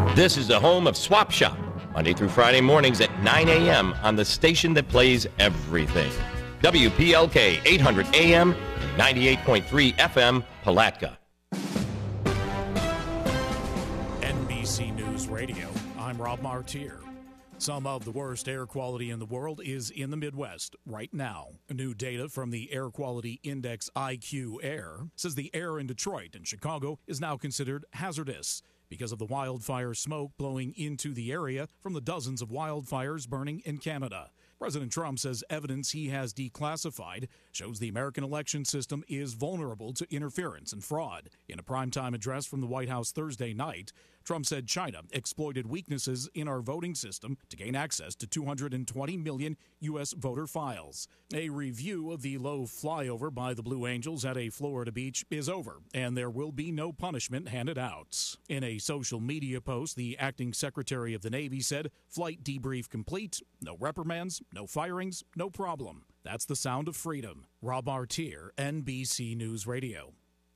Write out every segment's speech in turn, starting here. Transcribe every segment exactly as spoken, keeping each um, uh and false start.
This is the home of Swap Shop, Monday through Friday mornings at nine a.m. on the station that plays everything. W P L K eight hundred A M, ninety-eight point three F M, Palatka. N B C News Radio, I'm Rob Martier. Some of the worst air quality in the world is in the Midwest right now. New data from the Air Quality Index I Q Air says the air in Detroit and Chicago is now considered hazardous because of the wildfire smoke blowing into the area from the dozens of wildfires burning in Canada. President Trump says evidence he has declassified shows the American election system is vulnerable to interference and fraud. In a primetime address from the White House Thursday night, Trump said China exploited weaknesses in our voting system to gain access to two hundred twenty million U S voter files. A review of the low flyover by the Blue Angels at a Florida beach is over, and there will be no punishment handed out. In a social media post, the acting Secretary of the Navy said, "Flight debrief complete, no reprimands, no firings, no problem. That's the sound of freedom." Rob Martier, N B C News Radio.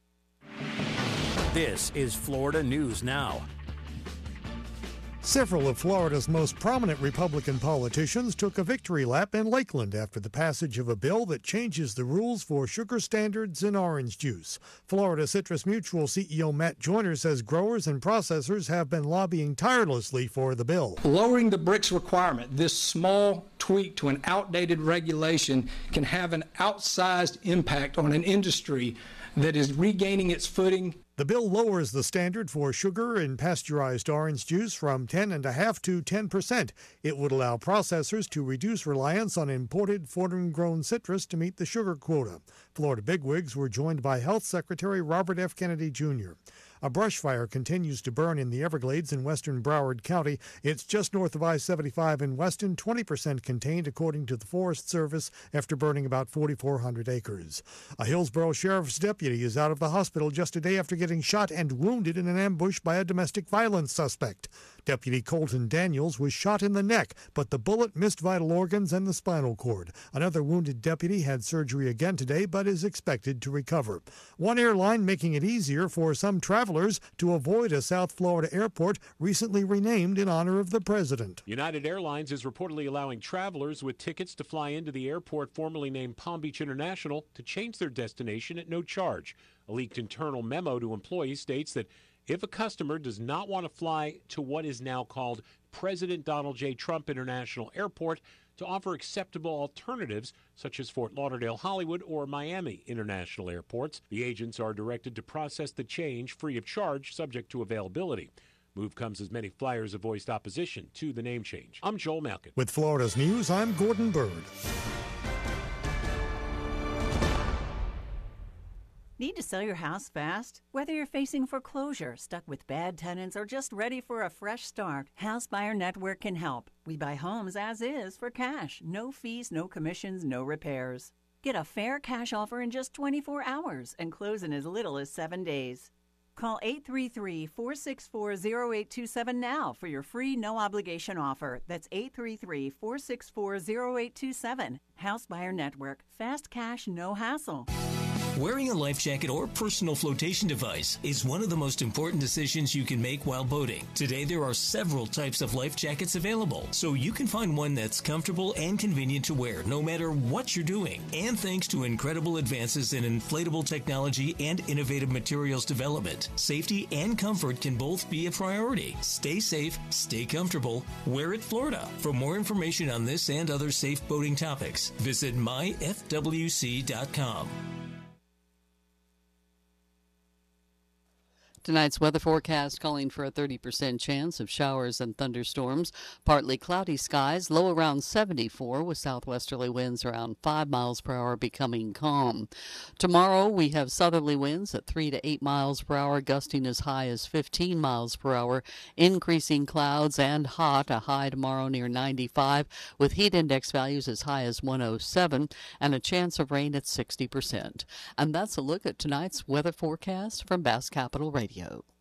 This is Florida News Now. Several of Florida's most prominent Republican politicians took a victory lap in Lakeland after the passage of a bill that changes the rules for sugar standards in orange juice. Florida Citrus Mutual C E O Matt Joyner says growers and processors have been lobbying tirelessly for the bill. Lowering the bricks requirement, this small tweak to an outdated regulation, can have an outsized impact on an industry that is regaining its footing. The bill lowers the standard for sugar in pasteurized orange juice from ten point five to ten percent. It would allow processors to reduce reliance on imported foreign-grown citrus to meet the sugar quota. Florida bigwigs were joined by Health Secretary Robert F. Kennedy Junior A brush fire continues to burn in the Everglades in western Broward County. It's just north of I seventy-five in Weston, twenty percent contained according to the Forest Service after burning about forty-four hundred acres. A Hillsborough Sheriff's deputy is out of the hospital just a day after getting shot and wounded in an ambush by a domestic violence suspect. Deputy Colton Daniels was shot in the neck, but the bullet missed vital organs and the spinal cord. Another wounded deputy had surgery again today, but is expected to recover. One airline making it easier for some travelers to avoid a South Florida airport recently renamed in honor of the president. United Airlines is reportedly allowing travelers with tickets to fly into the airport formerly named Palm Beach International to change their destination at no charge. A leaked internal memo to employees states that if a customer does not want to fly to what is now called President Donald J. Trump International Airport, to offer acceptable alternatives such as Fort Lauderdale, Hollywood, or Miami International Airports. The agents are directed to process the change free of charge, subject to availability. Move comes as many flyers have voiced opposition to the name change. I'm Joel Malkin. With Florida's News, I'm Gordon Bird. Need to sell your house fast? Whether you're facing foreclosure, stuck with bad tenants, or just ready for a fresh start, House Buyer Network can help. We buy homes as is for cash. No fees, no commissions, no repairs. Get a fair cash offer in just twenty-four hours and close in as little as seven days. Call eight three three, four six four, zero eight two seven now for your free no-obligation offer. That's eight three three, four six four, zero eight two seven. House Buyer Network. Fast cash, no hassle. Wearing a life jacket or personal flotation device is one of the most important decisions you can make while boating. Today, there are several types of life jackets available, so you can find one that's comfortable and convenient to wear no matter what you're doing. And thanks to incredible advances in inflatable technology and innovative materials development, safety and comfort can both be a priority. Stay safe, stay comfortable, wear it Florida. For more information on this and other safe boating topics, visit my f w c dot com. Tonight's weather forecast calling for a thirty percent chance of showers and thunderstorms. Partly cloudy skies, low around seventy-four with southwesterly winds around five miles per hour becoming calm. Tomorrow we have southerly winds at three to eight miles per hour, gusting as high as fifteen miles per hour. Increasing clouds and hot, a high tomorrow near ninety-five with heat index values as high as one oh seven and a chance of rain at sixty percent. And that's a look at tonight's weather forecast from Bass Capital Radio.